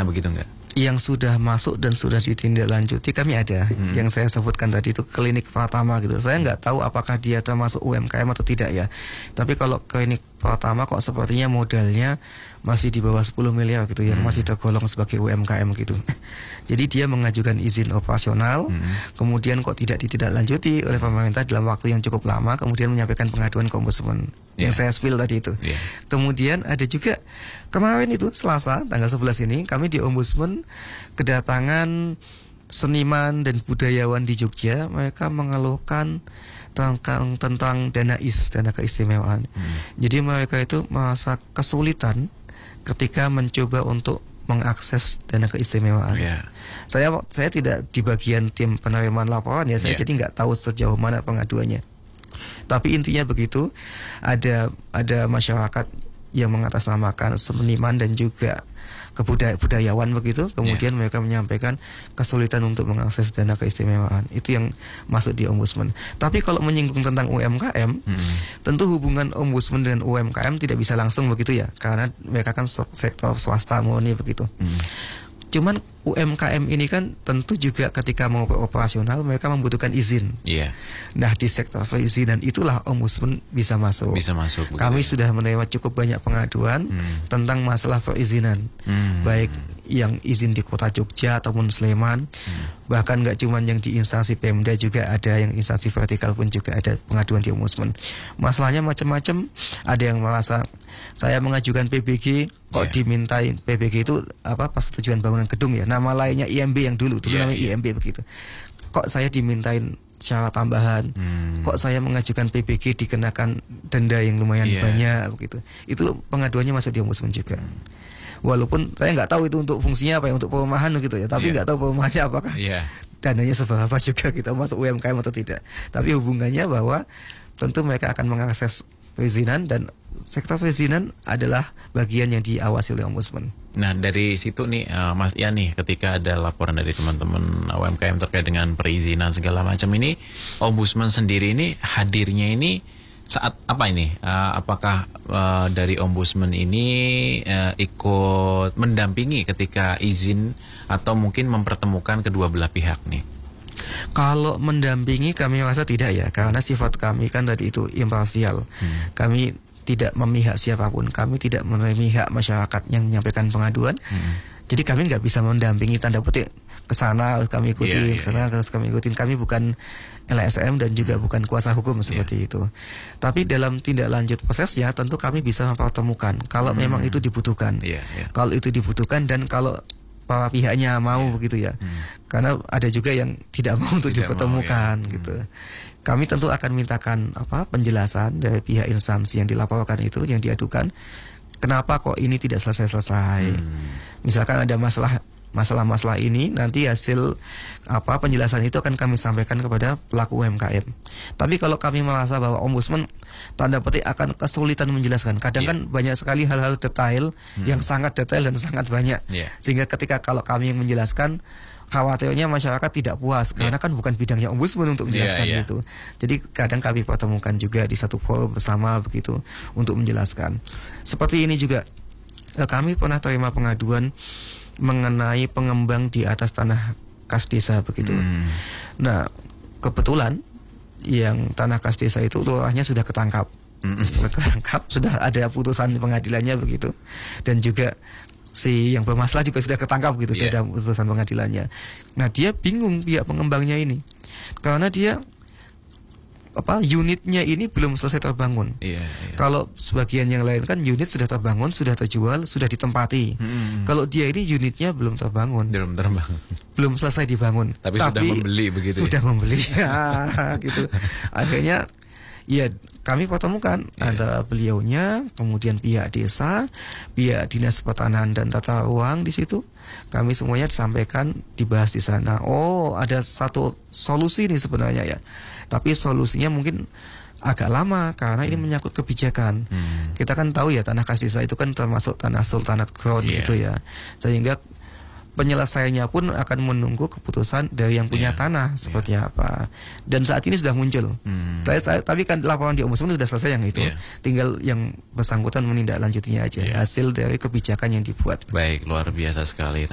begitu enggak? Yang sudah masuk dan sudah ditindaklanjuti kami ada. Yang saya sebutkan tadi itu klinik Pratama gitu. Saya nggak tahu apakah dia termasuk UMKM atau tidak ya. Tapi kalau klinik Pratama kok sepertinya modalnya masih di bawah 10 miliar gitu, yang masih tergolong sebagai UMKM gitu. Jadi dia mengajukan izin operasional, kemudian kok tidak ditindaklanjuti oleh pemerintah dalam waktu yang cukup lama, kemudian menyampaikan pengaduan ke Ombudsman. Yang saya spill tadi itu. Kemudian ada juga kemarin itu Selasa tanggal 11 ini kami di Ombudsman kedatangan seniman dan budayawan di Jogja. Mereka mengeluhkan tentang dana keistimewaan. Jadi mereka itu merasa kesulitan ketika mencoba untuk mengakses dana keistimewaan. Saya tidak di bagian tim penerimaan laporan ya, saya jadi nggak tahu sejauh mana pengaduannya. Tapi intinya begitu, ada masyarakat yang mengatasnamakan seniman dan juga budayawan begitu, kemudian mereka menyampaikan kesulitan untuk mengakses dana keistimewaan. Itu yang masuk di Ombudsman. Tapi kalau menyinggung tentang UMKM, tentu hubungan Ombudsman dengan UMKM tidak bisa langsung begitu ya, karena mereka kan sektor swasta murni begitu. Cuman UMKM ini kan tentu juga ketika mau operasional mereka membutuhkan izin. Nah di sektor perizinan itulah Ombudsman bisa masuk. Kami sudah menerima cukup banyak pengaduan tentang masalah perizinan, baik yang izin di kota Jogja ataupun Sleman, bahkan nggak cuma yang di instansi Pemda, juga ada yang instansi vertikal pun juga ada pengaduan di Ombudsman. Masalahnya macam-macam. Ada yang merasa saya mengajukan PBG kok dimintain PBG itu apa persetujuan bangunan gedung ya, nama lainnya IMB yang dulu namanya IMB begitu. Kok saya dimintain syarat tambahan, kok saya mengajukan PBG dikenakan denda yang lumayan banyak begitu. Itu pengaduannya masuk di Ombudsman juga. Walaupun saya nggak tahu itu untuk fungsinya apa ya, untuk perumahan gitu ya, tapi nggak tahu perumahannya apakah dananya seberapa juga kita masuk UMKM atau tidak. Tapi hubungannya bahwa tentu mereka akan mengakses perizinan, dan sektor perizinan adalah bagian yang diawasi oleh Ombudsman. Nah dari situ nih Mas Ian nih, ketika ada laporan dari teman-teman UMKM terkait dengan perizinan segala macam ini, Ombudsman sendiri ini hadirnya ini saat apa ini? Apakah dari Ombudsman ini ikut mendampingi ketika izin atau mungkin mempertemukan kedua belah pihak nih? Kalau mendampingi kami rasa tidak ya, karena sifat kami kan tadi itu imparsial. Kami tidak memihak siapapun, kami tidak memihak masyarakat yang menyampaikan pengaduan. Jadi kami nggak bisa mendampingi tanda petik ke sana harus kami ikutin, ke sana harus kami ikutin. Kami bukan LSM dan juga bukan kuasa hukum seperti itu. Tapi dalam tindak lanjut prosesnya tentu kami bisa mempertemukan kalau memang itu dibutuhkan. Kalau itu dibutuhkan dan kalau para pihaknya mau begitu ya. Karena ada juga yang tidak mau untuk dipertemukan gitu. Kami tentu akan mintakan penjelasan dari pihak instansi yang dilaporkan itu, yang diadukan. Kenapa kok ini tidak selesai-selesai? Misalkan ada masalah ini, nanti hasil penjelasan itu akan kami sampaikan kepada pelaku UMKM. Tapi kalau kami merasa bahwa Ombudsman tanda petik akan kesulitan menjelaskan, kadang kan banyak sekali hal-hal detail yang sangat detail dan sangat banyak, sehingga ketika kalau kami yang menjelaskan, khawatirnya masyarakat tidak puas karena kan bukan bidangnya Ombudsman untuk menjelaskan itu. Jadi kadang kami pertemukan juga di satu forum bersama begitu untuk menjelaskan. Seperti ini juga kami pernah terima pengaduan mengenai pengembang di atas tanah kas desa begitu. Nah, kebetulan yang tanah kas desa itu lurahnya sudah ketangkap. Sudah ada putusan pengadilannya begitu. Dan juga si yang bermasalah juga sudah ketangkap gitu, sudah putusan pengadilannya. Nah, dia bingung pihak pengembangnya ini. Karena dia unitnya ini belum selesai terbangun. Kalau sebagian yang lain kan unit sudah terbangun, sudah terjual, sudah ditempati. Kalau dia ini unitnya belum terbangun. Belum selesai dibangun. Tapi sudah membeli begitu. Sudah membeli. Gitu. Akhirnya kami pertemukan antara beliaunya, kemudian pihak desa, pihak dinas pertanahan dan tata ruang di situ. Kami semuanya disampaikan, dibahas di sana. Oh, ada satu solusi nih sebenarnya ya. Tapi solusinya mungkin agak lama karena ini menyangkut kebijakan. Kita kan tahu ya tanah kas desa itu kan termasuk tanah sultanat ground gitu ya. Sehingga penyelesaiannya pun akan menunggu keputusan dari yang punya tanah seperti apa. Dan saat ini sudah muncul. Tapi kan laporan di Ombudsman sudah selesai yang itu. Tinggal yang bersangkutan menindaklanjutinya aja. Hasil dari kebijakan yang dibuat. Baik, luar biasa sekali.